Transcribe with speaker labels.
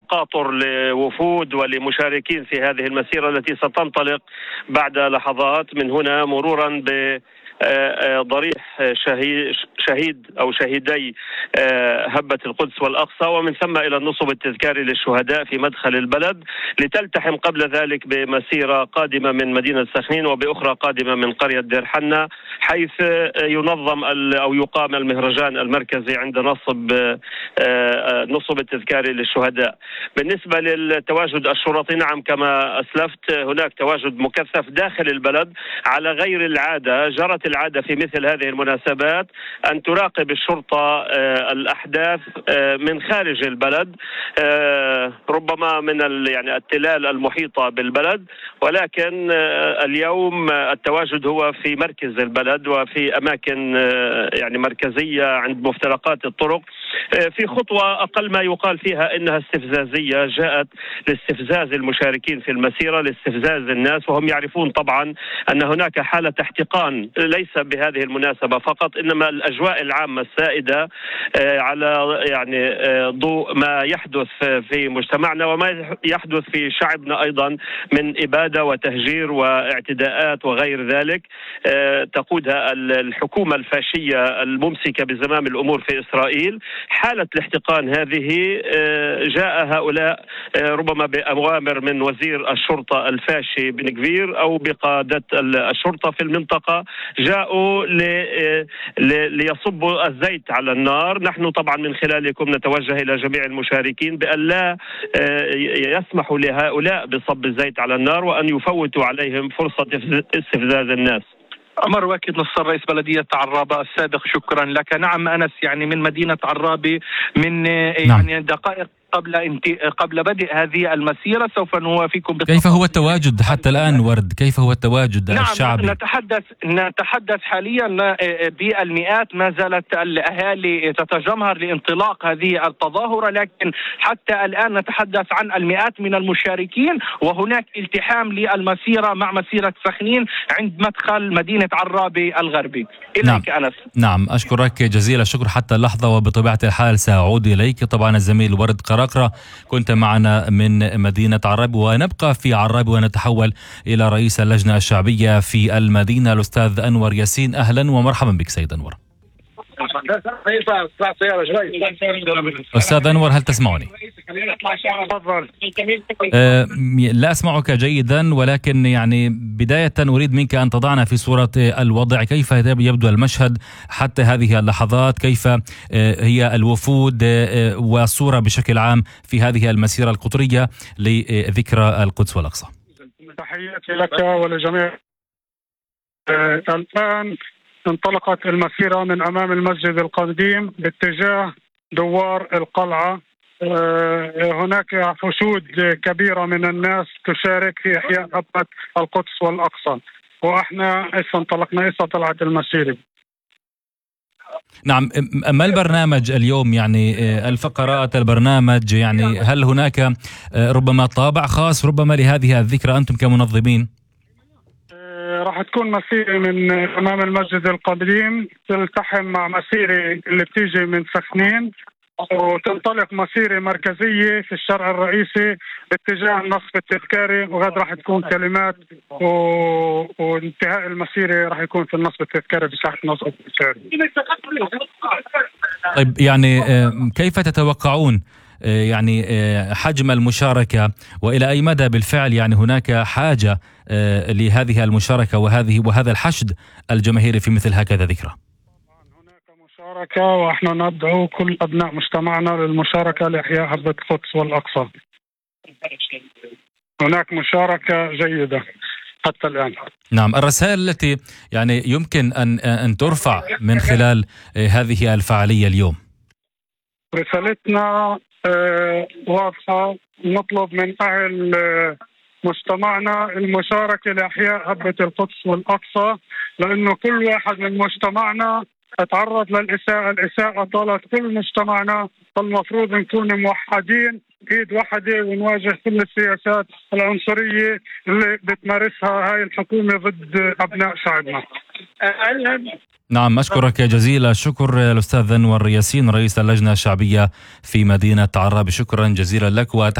Speaker 1: تقاطر لوفود ولمشاركين في هذه المسيرة التي ستنطلق بعد لحظات من هنا، مرورا ب ضريح شهيد أو شهيدي هبة القدس والأقصى، ومن ثم إلى النصب التذكاري للشهداء في مدخل البلد، لتلتحم قبل ذلك بمسيرة قادمة من مدينة سخنين وبأخرى قادمة من قرية دير حنة، حيث ينظم أو يقام المهرجان المركزي عند نصب التذكاري للشهداء. بالنسبة للتواجد الشرطي، نعم كما أسلفت هناك تواجد مكثف داخل البلد على غير العادة. جرت العادة في مثل هذه المناسبات أن تراقب الشرطة الأحداث من خارج البلد، ربما من التلال المحيطة بالبلد، ولكن اليوم التواجد هو في مركز البلد وفي أماكن مركزية عند مفترقات الطرق، في خطوة أقل ما يقال فيها إنها استفزازية، جاءت لاستفزاز المشاركين في المسيرة، لاستفزاز الناس، وهم يعرفون طبعا أن هناك حالة احتقان ليس بهذه المناسبة فقط، إنما الأجواء العامة السائدة على ضوء ما يحدث في مجتمعنا وما يحدث في شعبنا أيضا من إبادة وتهجير واعتداءات وغير ذلك تقودها الحكومة الفاشية الممسكة بزمام الأمور في إسرائيل. حالة الاحتقان هذه جاء هؤلاء ربما بأوامر من وزير الشرطة الفاشي بن كفير أو بقادة الشرطة في المنطقة، جاءوا ليصبوا الزيت على النار. نحن طبعا من خلالكم نتوجه إلى جميع المشاركين بأن لا يسمحوا لهؤلاء بصب الزيت على النار وأن يفوتوا عليهم فرصة استفزاز الناس.
Speaker 2: عمر واكد نصر رئيس بلدية عرابة السابق، شكرا لك. نعم أنس، من مدينة عرابة من دقائق قبل بدء هذه المسيرة سوف نوافيكم.
Speaker 3: كيف هو التواجد حتى الآن ورد؟ كيف هو التواجد الشعبي؟
Speaker 2: نتحدث حاليا بالمئات، ما زالت الأهالي تتجمهر لانطلاق هذه التظاهرة، لكن حتى الآن نتحدث عن المئات من المشاركين، وهناك التحام للمسيرة مع مسيرة سخنين عند مدخل مدينة عرابة الغربي. إليك أنس.
Speaker 3: نعم أشكرك جزيل الشكر حتى اللحظة، وبطبيعة الحال سأعود إليك. طبعا الزميل ورد قراقرة كنت معنا من مدينة عرابة، ونبقى في عرابة ونتحول إلى رئيس اللجنة الشعبية في المدينة الأستاذ أنور ياسين. أهلا ومرحبا بك سيد أنور. أستاذ أنور هل تسمعني؟ لا أسمعك جيدا، ولكن بداية أريد منك أن تضعنا في صورة الوضع. كيف يبدو المشهد حتى هذه اللحظات؟ كيف هي الوفود والصورة بشكل عام في هذه المسيرة القطرية لذكرى القدس والأقصى؟
Speaker 4: تحياتي لك ولجميع. الآن انطلقت المسيرة من أمام المسجد القديم باتجاه دوار القلعة. هناك حشود كبيرة من الناس تشارك في إحياء هبة القدس والأقصى، وإحنا انطلقنا طلعت المسيرة.
Speaker 3: نعم، ما البرنامج اليوم؟ الفقرات البرنامج، هل هناك ربما طابع خاص ربما لهذه الذكرى أنتم كمنظمين؟
Speaker 4: راح تكون مسيرة من أمام المسجد القديم تلتحم مع مسيرة اللي بتيجي من سخنين، وتنطلق مسيرة مركزية في الشارع الرئيسي باتجاه النصب التذكاري، وغد راح تكون كلمات وانتهاء المسيرة راح يكون في النصب التذكاري في ساحة النصب التذكاري.
Speaker 3: طيب كيف تتوقعون حجم المشاركة، وإلى أي مدى بالفعل هناك حاجة لهذه المشاركة وهذا الحشد الجماهيري في مثل هكذا ذكرى؟
Speaker 4: هناك مشاركة، وإحنا ندعو كل أبناء مجتمعنا للمشاركة لإحياء هبة القدس والأقصى. هناك مشاركة جيدة حتى الآن.
Speaker 3: نعم، الرسائل التي يمكن أن ترفع من خلال هذه الفعالية اليوم؟
Speaker 4: رسالتنا واضحة، نطلب من أهل مجتمعنا المشاركة لإحياء هبة القدس والأقصى، لأنه كل واحد من مجتمعنا تعرض الإساءة طالت كل مجتمعنا، فالمفروض نكون موحدين ايد واحدة ونواجه كل السياسات العنصرية اللي بتمارسها هاي الحكومة ضد أبناء شعبنا.
Speaker 3: نعم، أشكرك جزيل الشكر الأستاذ أنور ياسين رئيس اللجنة الشعبية في مدينة عرابة، شكرا جزيلا لك.